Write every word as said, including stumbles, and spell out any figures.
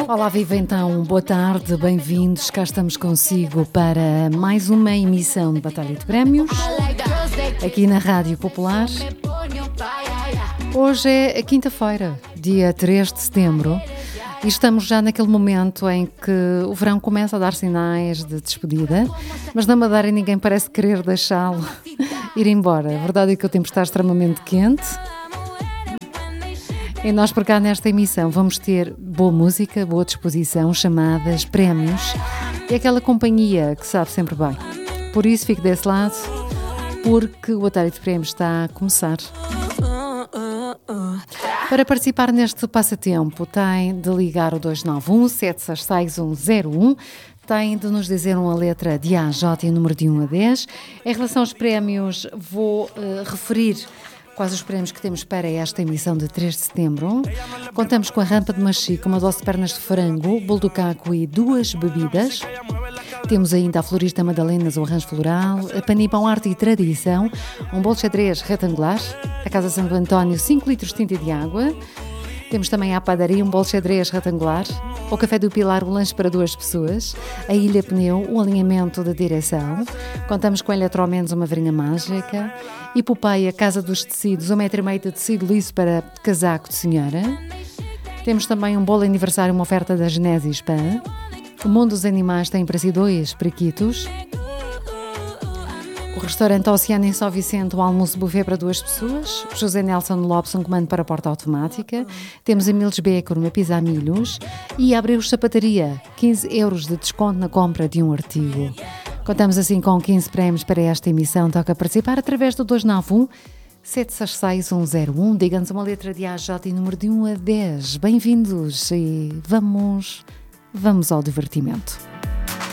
Olá, viva então, boa tarde, bem-vindos, cá estamos consigo para mais uma emissão de Batalha de Prémios, aqui na Rádio Popular. Hoje é quinta-feira, dia três de setembro, e estamos já naquele momento em que o verão começa a dar sinais de despedida, mas na Madeira ninguém parece querer deixá-lo ir embora. A verdade é que o tempo está extremamente quente. E nós por cá nesta emissão vamos ter boa música, boa disposição, chamadas, prémios e aquela companhia que sabe sempre bem. Por isso fique desse lado, porque o Batalha de Prémios está a começar. Para participar neste passatempo tem de ligar o dois nove um, sete seis seis, um zero um, tem de nos dizer uma letra de A a J e o número de um a dez. Em relação aos prémios vou uh, referir quais os prémios que temos para esta emissão de três de setembro. Contamos com a rampa de machico, uma doce de pernas de frango, bolo do caco e duas bebidas. Temos ainda a Florista Madalenas, o arranjo floral, a Panipão Arte e Tradição, um bolo de xadrez retangular, a Casa Santo António, cinco litros de tinta de água. Temos também a padaria, um bolo de xadrez retangular, o Café do Pilar, um lanche para duas pessoas, a Ilha Pneu, um alinhamento de direção. Contamos com a Eletromenos, uma varinha mágica, Hipopeia, Casa dos Tecidos, um metro e meio de tecido liso para casaco de senhora. Temos também um bolo de aniversário, uma oferta da Genésio Spa. O Mundo dos Animais tem para si dois periquitos. O restaurante Oceano em São Vicente, um almoço buffet para duas pessoas. José Nelson Lopes, um comando para a porta automática. Temos a Miles Becker, uma pizza a milhos. E a Abreu Sapataria, quinze euros de desconto na compra de um artigo. Contamos assim com quinze prémios para esta emissão. Toca participar através do dois nove um, sete seis seis, um zero um. Diga-nos uma letra de A a J e número de um a dez. Bem-vindos e vamos, vamos ao divertimento.